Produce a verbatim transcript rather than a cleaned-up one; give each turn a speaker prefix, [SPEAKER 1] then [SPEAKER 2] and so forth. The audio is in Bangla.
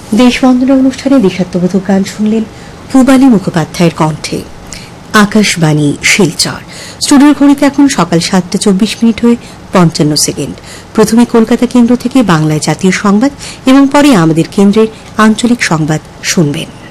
[SPEAKER 1] দেশবন্দনা অনুষ্ঠানে দেশাত্মবোধক গান শুনলেন পূবালী মুখোপাধ্যায়ের কণ্ঠে। আকাশবাণী শিলচর। স্টুডিওর ঘড়িতে এখন সকাল সাতটা চব্বিশ মিনিট হয়ে পঞ্চান্ন সেকেন্ড। প্রথমে কলকাতা কেন্দ্র থেকে বাংলায় জাতীয় সংবাদ এবং পরে আমাদের কেন্দ্রের আঞ্চলিক সংবাদ শুনবেন।